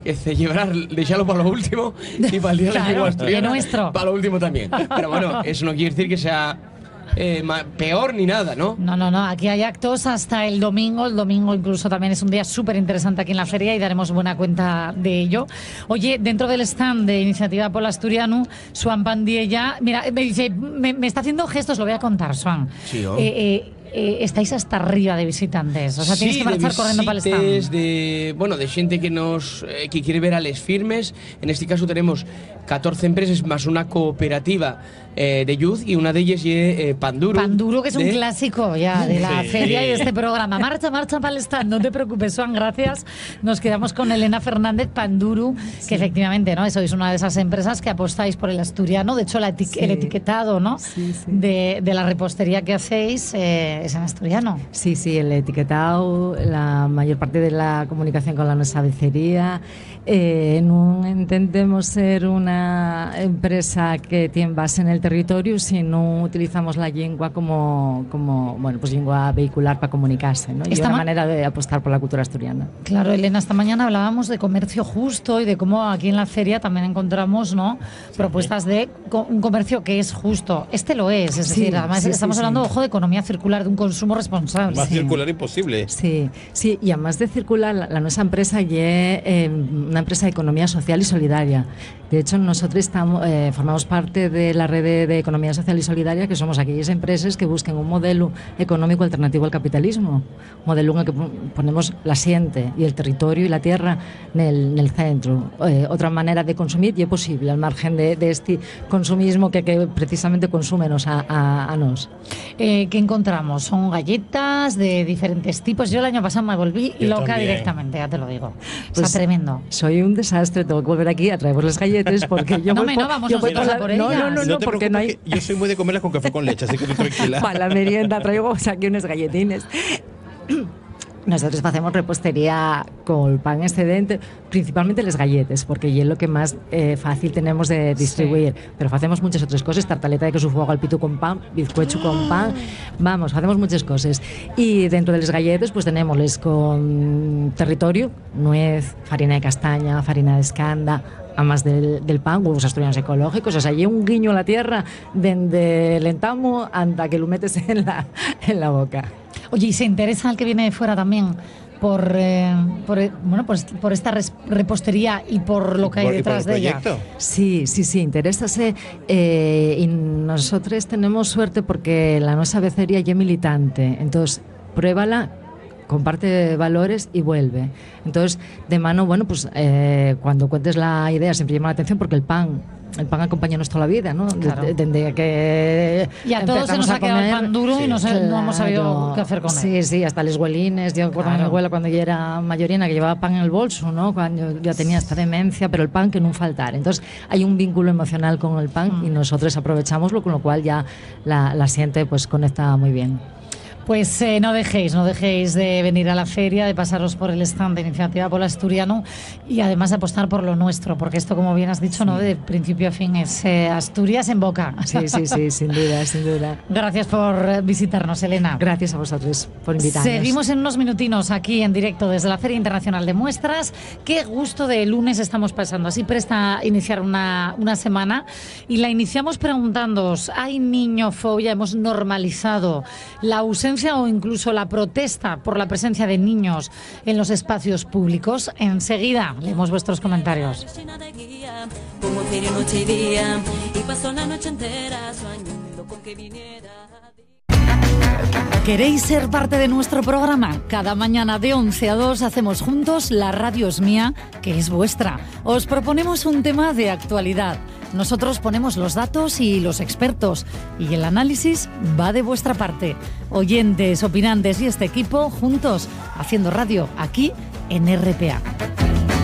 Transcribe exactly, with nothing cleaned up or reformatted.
Es celebrar, dejarlo para lo último y para el día Claro, del equipo asturiano, nuestro. para lo último también. Pero bueno, eso no quiere decir que sea eh, ma- peor ni nada, ¿no? No, no, no, aquí hay actos hasta el domingo. El domingo incluso también es un día súper interesante aquí en la feria y daremos buena cuenta de ello. Oye, dentro del stand de Iniciativa Polo Asturiano, Swan Pandiella, mira, me dice, me, me está haciendo gestos, lo voy a contar, Swan. Sí, ¿no? Eh, eh, eh, estáis hasta arriba de visitantes, o sea, tienes Sí, que marchar de corriendo para el visites, stand. de, bueno, de gente que nos eh, que quiere ver a les firmes. En este caso tenemos catorce empresas más una cooperativa eh, de youth y una de ellas es eh, Panduro. Panduro, que es un de- clásico ya de la Sí. feria y de este programa. Marcha, marcha para el stand, no te preocupes, Swan, gracias. Nos quedamos con Elena Fernández, Panduro, que efectivamente, ¿no? Sois una de esas empresas que apostáis por el asturiano. De hecho, la eti- Sí. el etiquetado, ¿no? Sí, sí. De, de la repostería que hacéis eh, es en asturiano. Sí, sí, el etiquetado, la mayor parte de la comunicación con la nuestra becería. Eh, no intentemos ser una empresa que tiene base en el territorio, sino utilizamos la lengua como, como bueno, pues lengua vehicular para comunicarse, ¿no? Y Esta una ma- manera de apostar por la cultura asturiana. Claro, Elena, esta mañana hablábamos de comercio justo y de cómo aquí en la feria también encontramos, ¿no? Propuestas de co- un comercio que es justo. Este lo es, es Sí, decir, además sí, estamos sí, hablando, sí. ojo, de economía circular, de un consumo responsable. Más Sí. circular imposible. Sí, sí, y además de circular, la, la nuestra empresa es eh, una empresa de economía social y solidaria. De hecho, nosotros estamos, eh, formamos parte de la red de, de economía social y solidaria, que somos aquellas empresas que busquen un modelo económico alternativo al capitalismo. Un modelo en el que pon- ponemos la siente y el territorio y la tierra en el, en el centro. Eh, otra manera de consumir y es posible, al margen de, de este consumismo que, que precisamente consúmenos a, a, a nos. Eh, ¿Qué encontramos? Son galletas de diferentes tipos. Yo el año pasado me volví Yo loca también. directamente, ya te lo digo. Pues, o sea, tremendo. Soy un desastre, tengo que volver aquí a traeros las galletas porque yo No, voy me, por- no, vamos yo voy nosotros por a por la- no, ellas. no, no, no, te porque no hay preocupes, que yo soy muy de comerlas con café con leche, así que tú tranquila. para la merienda traigo o sea, aquí unos galletines. Nosotros hacemos repostería con pan excedente, principalmente las galletas, porque es lo que más eh, fácil tenemos de distribuir. Pero hacemos muchas otras cosas, tartaleta de queso fuego al pitu con pan, bizcocho con pan, vamos, hacemos muchas cosas. Y dentro de las galletas, pues tenemos les con territorio, nuez, farina de castaña, farina de escanda, además del, del pan, huevos asturianos ecológicos, o sea, hay un guiño a la tierra desde el entamo hasta que lo metes en la, en la boca. Oye, ¿y se interesa al que viene de fuera también por, eh, por, eh, bueno, pues, por esta res- repostería y por lo que hay Por- y por detrás el de ella? proyecto. Sí, sí, sí, interésase. Eh, y nosotros tenemos suerte porque la nuestra becería ya es militante. Entonces, pruébala, comparte valores y vuelve. Entonces, de mano, bueno, pues eh, cuando cuentes la idea siempre llama la atención porque el pan, el pan acompaña toda la vida, ¿no? Claro. Desde desde que Y a todos se nos empezamos ha quedado el comer, pan duro y no, sé- no hemos sabido claro. qué hacer con él. Sí, sí, hasta los huelines. Yo recuerdo a mi Claro. abuela cuando yo era mayorina que llevaba pan en el bolso, ¿no? Cuando ya tenía esta demencia, pero el pan que no faltar. Entonces hay un vínculo emocional con el pan Mm. y nosotros aprovechámoslo, con lo cual ya la, la siente pues conecta muy bien. Pues eh, no dejéis, no dejéis de venir a la feria, de pasaros por el stand de Iniciativa Polo Asturiano y además de apostar por lo nuestro, porque esto, como bien has dicho, no de principio a fin es eh, Asturias en boca. Sí, sí, sí, sin duda, sin duda. Gracias por eh, visitarnos, Elena. Gracias a vosotros por invitarnos. Seguimos en unos minutinos aquí en directo desde la Feria Internacional de Muestras. Qué gusto de lunes estamos pasando. Así presta iniciar una, una semana y la iniciamos preguntándoos, ¿hay niñofobia? Hemos normalizado la ausencia o incluso la protesta por la presencia de niños en los espacios públicos. Enseguida leemos vuestros comentarios. Llena de guía, como feria noche y día, y pasó la noche entera soñando con que viniera. ¿Queréis ser parte de nuestro programa? Cada mañana de once a dos hacemos juntos La Radio es Mía, que es vuestra. Os proponemos un tema de actualidad. Nosotros ponemos los datos y los expertos, y el análisis va de vuestra parte. Oyentes, opinantes y este equipo juntos haciendo radio aquí en R P A.